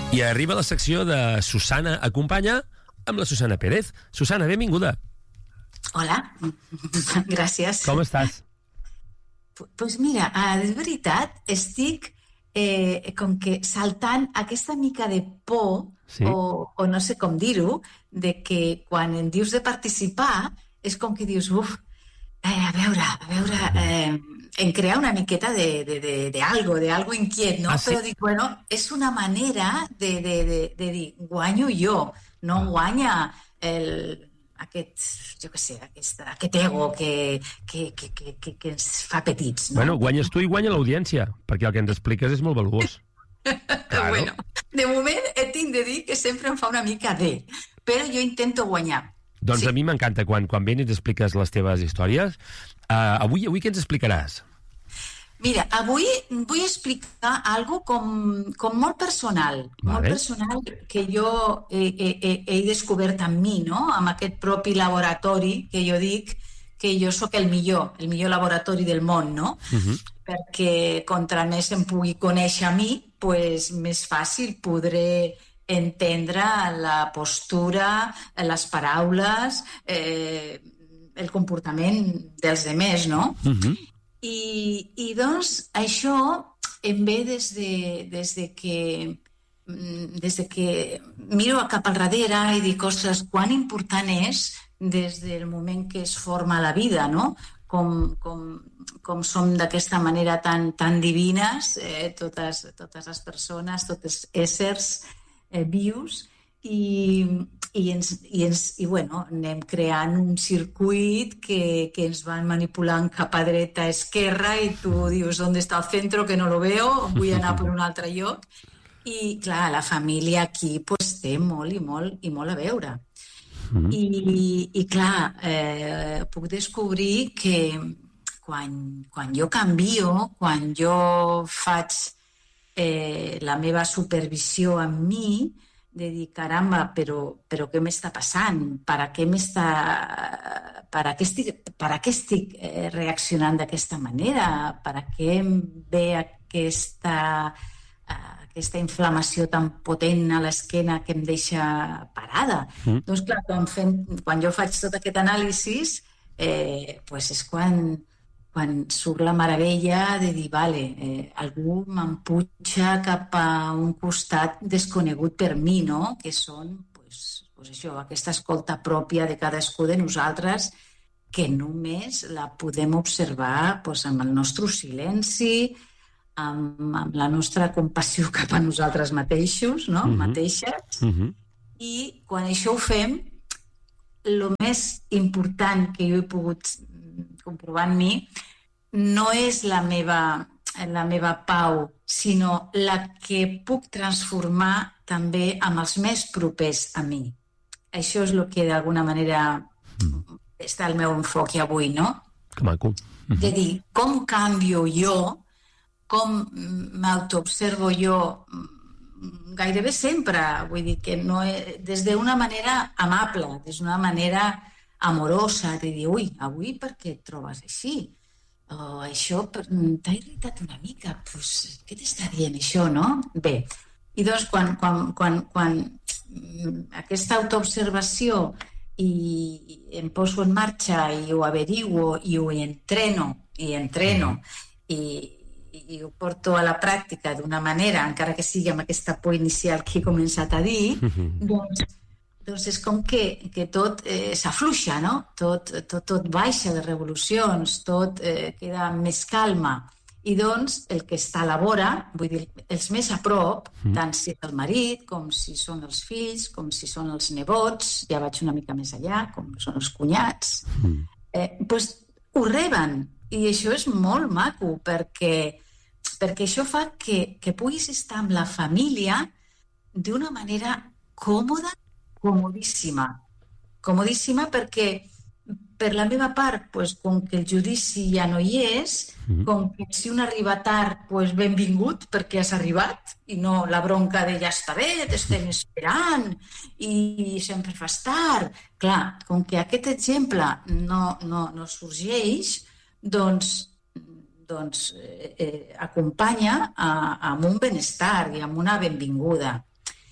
I arriba la secció de Susana Acompanya amb la Susana Pérez. Susana, benvinguda. Hola, gràcies. Com estàs? Pues mira, és veritat, estic com que saltant aquesta mica de por, Sí. o no sé com dir-ho, de que quan em dius de participar és com que dius, a veure, em crea una miqueta de algo inquiet, no? Sí? Però dic, bueno, és una manera de dir, guanyo jo, no guanya aquest ego que ens fa petits, no? Bueno, guanyes tu i guanya l'audiència, perquè el que ens expliques és molt valuós. Claro. Bueno, de moment tinc de dir que sempre em fa una mica però jo intento guanyar. Doncs Sí. a mi m'encanta quan vens i ens expliques les teves històries. Avui què ens explicaràs? Mira, avui vull explicar algo com molt personal, molt Vale. personal que jo he descobert en mi, no? Amb aquest propi laboratori que jo dic que jo sóc el millor laboratori del món, no? Perquè contra més em pugui conèixer a mi, pues, més fàcil podré entendre la postura, les paraules, el comportament dels demés, no? I doncs això em ve des de que miro cap al darrere i dic, ostres, quan important és des del moment que es forma la vida, no? Com som d'aquesta manera tan divines, totes les persones, tots els éssers vius, i bueno, anem creant un circuit que ens van manipulant cap a dreta, a esquerra, i tu dius, ¿dónde está el centro? Que no lo veo, vull anar per un altre lloc. I, clar, la família aquí pues, té molt a veure. I clar, puc descobrir que quan jo canvio, quan jo faig la meva supervisió amb mi, de dir, caramba, però què m'està passant? Per què estic reaccionant d'aquesta manera? Per què em ve aquesta inflamació tan potent a l'esquena que em deixa parada? Doncs clar, quan jo faig tot aquest anàlisi, pues és quan surt la meravella de dir, vale, algú m'emputxa cap a un costat desconegut per mi, no? Que són, pues això, aquesta escolta pròpia de cadascú de nosaltres, que només la podem observar pues, amb el nostre silenci, amb la nostra compassió cap a nosaltres mateixos, no? Mateixes. I quan això ho fem, el més important que jo he pogut comprovar en mi no és la meva pau, sinó la que puc transformar també amb els més propers a mi. Això és el que d'alguna manera està el meu enfoc avui, no? Que maco. De dir, com canvio jo, com m'autoobservo jo gairebé sempre, vull dir que no des d'una manera amable, des d'una manera amorosa, de dir, ui, avui per què et trobes així? O això t'ha irritat una mica, pues, què t'està dient això, no? Bé, i doncs quan aquesta autoobservació i em poso en marxa i ho averiguo i ho entreno i ho porto a la pràctica d'una manera, encara que sigui amb aquesta por inicial que he començat a dir, doncs és com que tot s'afluixa, no? Tot baixa les revolucions, tot queda amb més calma. I doncs el que està a la vora, vull dir, els més a prop, tant si és el marit, com si són els fills, com si són els nebots, ja vaig una mica més allà, com són els cunyats, doncs ho reben. I això és molt maco, perquè això fa que puguis estar amb la família d'una manera còmoda, comodíssima, perquè per la meva part, com que el judici ja no hi és, com que si un arriba tard, benvingut, perquè has arribat, i no la bronca de ja està bé, t'estem esperant, i sempre fas tard. Clar, com que aquest exemple no sorgeix, doncs acompanya amb un benestar i amb una benvinguda.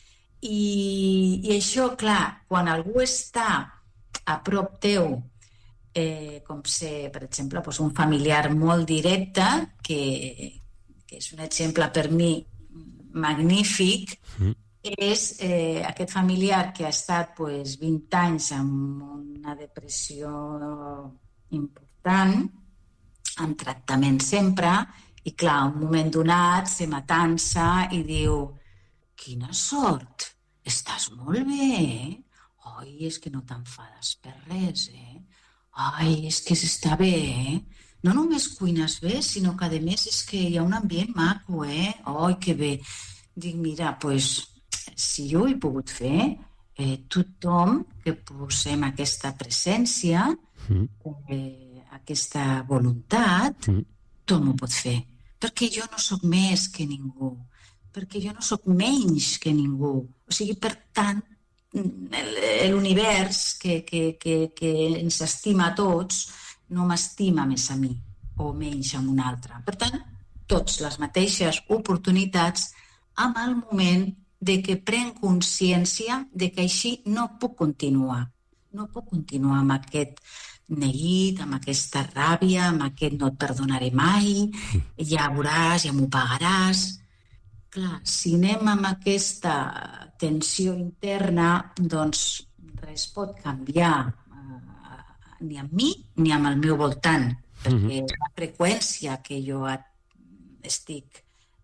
I això, clar, quan algú està a prop teu, com ser, per exemple, un familiar molt directe, que és un exemple per mi magnífic, és aquest familiar que ha estat 20 anys amb una depressió important, amb tractament sempre, i clar, un moment donat se m'atansa i diu: quina sort, estàs molt bé, Ai, és que no t'enfades per res, Ai, és que s'està bé, No només cuines bé, sinó que a més és que hi ha un ambient maco, Ai, que bé. Dic, mira, si jo ho he pogut fer, tothom que posem aquesta presència, aquesta voluntat, tothom ho pot fer. Perquè jo no sóc més que ningú, perquè jo no sóc menys que ningú. O sigui, per tant, l'univers que ens estima a tots no m'estima més a mi o menys a un altre. Per tant, tots les mateixes oportunitats amb el moment de que prenc consciència de que així no puc continuar. No puc continuar amb aquest neguit, amb aquesta ràbia, amb aquest no et perdonaré mai, ja veuràs, ja m'ho pagaràs. Clar, si anem amb aquesta tensió interna, doncs res pot canviar ni amb mi ni amb el meu voltant, perquè és la freqüència que jo estic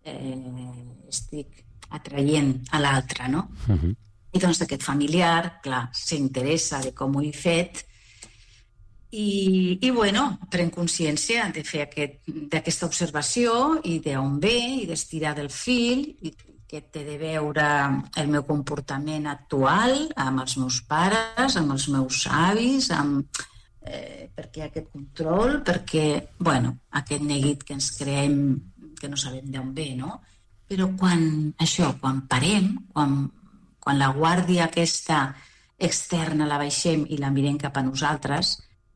atraient a l'altre, no? I doncs aquest familiar, clar, s'interessa de com ho he fet i bueno, prenc consciència de fer d'aquesta observació i d'on ve i d'estirar del fil i que té de veure el meu comportament actual amb els meus pares, amb els meus avis, perquè hi ha aquest control, perquè, bueno, aquest neguit que ens creem que no sabem d'on ve, no? Però quan parem, quan la guàrdia aquesta externa la baixem i la mirem cap a nosaltres,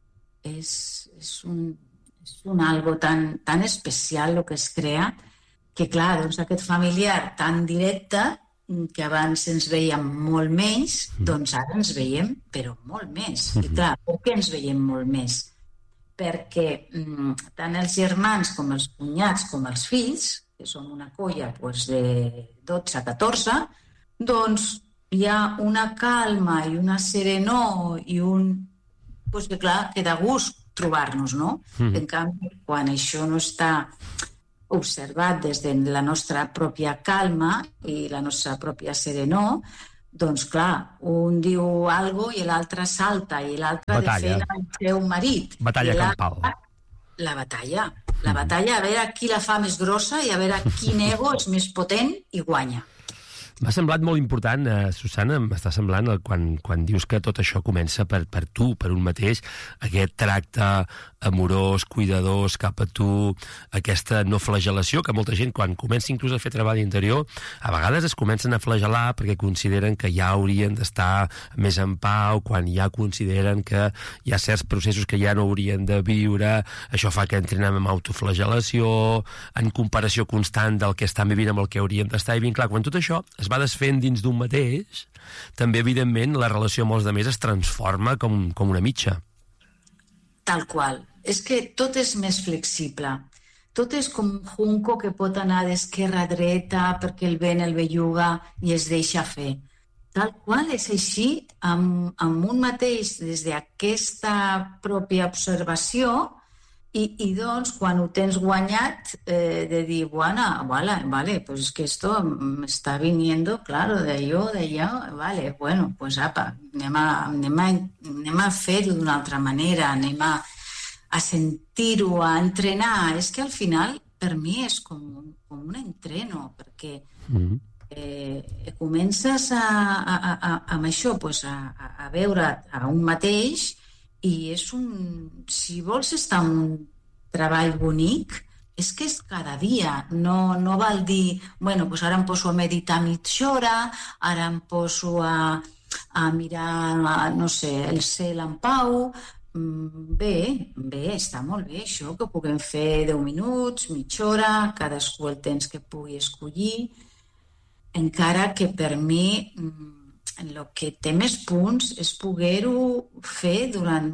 és un algo tan especial el que es crea que, clar, doncs aquest familiar tan directe que abans ens veiem molt menys, doncs ara ens veiem, però molt més. I clar, per què ens veiem molt més? Perquè tant els germans com els cunyats com els fills, que som una colla de 12 a 14, doncs hi ha una calma i una serenor i que clar, que da gust trobar-nos, no? En canvi, quan això no està observat des de la nostra pròpia calma i la nostra pròpia serenor, doncs clar, un diu algo i l'altre salta i l'altre defèn el seu marit. Batalla campal. La batalla, a veure qui la fa més grossa i a veure quin ego és més potent i guanya. M'ha semblat molt important, Susana, m'està semblant quan dius que tot això comença per tu, per un mateix, aquest tracte amorós, cuidadós cap a tu, aquesta no flagel·lació, que molta gent, quan comença inclús a fer treball interior, a vegades es comencen a flagelar perquè consideren que ja haurien d'estar més en pau, quan ja consideren que hi ha certs processos que ja no haurien de viure, això fa que entrin en autoflagel·lació, en comparació constant del que estan vivint amb el que haurien d'estar vivint. Clar, quan tot això es va desfent dins d'un mateix, també, evidentment, la relació amb els altres es transforma com una mitja. Tal qual. És que tot és més flexible. Tot és com un junco que pot anar d'esquerra a dreta perquè el vent el belluga i es deixa fer. Tal qual és així, amb un mateix, des d'aquesta pròpia observació, i doncs, quan ho tens guanyat, de dir, vale, pues es que esto me está viniendo, claro, d'allò, vale, bueno, pues apa, anem a fer-ho d'una altra manera, anem a sentir-ho, a entrenar. És que al final, per mi, és com un entreno, perquè comences amb això, pues, a veure a un mateix. I si vols estar en un treball bonic, és que és cada dia. No val dir, bueno, pues ara em poso a meditar mitja hora, ara em poso a mirar, no sé, el cel en pau. Bé, està molt bé això, que puguem fer 10 minuts, mitja hora, cadascú el temps que pugui escollir. encara que per mi el que té més punts és poder-ho fer durant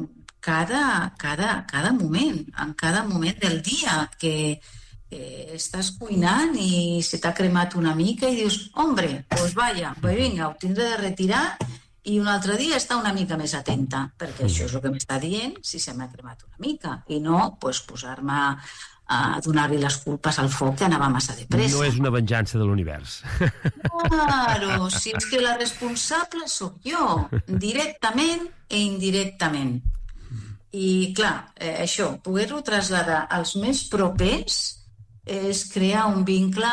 cada moment, en cada moment del dia, que estàs cuinant i se t'ha cremat una mica i dius, hombre, pues vaya, pues vinga, ho tindré de retirar i un altre dia estar una mica més atenta, perquè això és el que m'està dient si se m'ha cremat una mica, i no pues, posar-me a donar-li les culpes al foc que anava massa de pressa. No és una venjança de l'univers. Claro, si és que la responsable sóc jo, directament i indirectament. I, clar, això, poder-ho traslladar als més propers és crear un vincle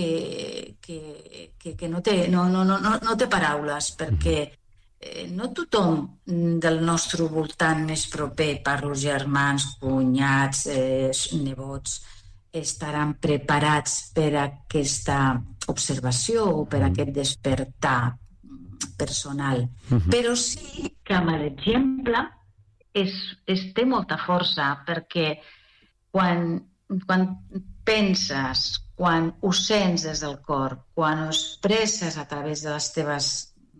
que no té paraules, perquè no tothom del nostre voltant més proper, parlo germans, cunyats, nebots, estaran preparats per aquesta observació o per aquest despertar personal. Però sí que amb l'exemple té molta força, perquè quan penses, quan ho sents des del cor, quan ho expresses a través de les teves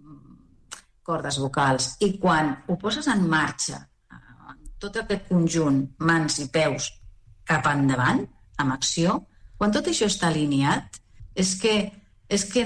cordes vocals i quan ho poses en marxa, tot aquest conjunt, mans i peus, cap endavant, amb acció, quan tot això està alineat, és que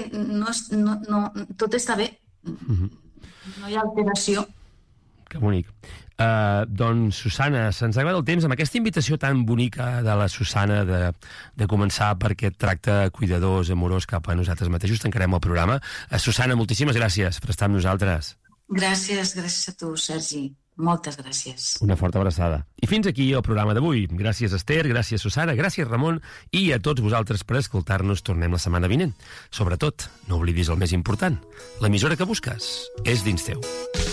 tot està bé. No hi ha alteració. Que bonic. Doncs, Susana, se'ns ha acabat el temps amb aquesta invitació tan bonica de la Susana de començar per aquest tracte cuidadós, amorós cap a nosaltres mateixos. Tancarem el programa. Susana, moltíssimes gràcies per estar amb nosaltres. Gràcies a tu, Sergi. Moltes gràcies. Una forta abraçada. I fins aquí el programa d'avui. Gràcies, Esther, gràcies, Susana, gràcies, Ramon, i a tots vosaltres per escoltar-nos. Tornem la setmana vinent. Sobretot, no oblidis el més important. L'emissora que busques és dins teu.